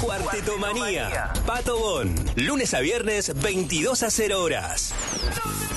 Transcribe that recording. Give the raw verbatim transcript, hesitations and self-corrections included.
Cuarteto Manía. Pato Bon. Lunes a viernes, veintidós a cero horas.